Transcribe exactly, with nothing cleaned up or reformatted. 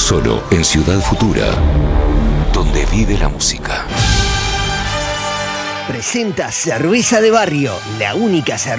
Solo en Ciudad Futura, donde vive la música. Presenta Cerveza de Barrio, la única cerveza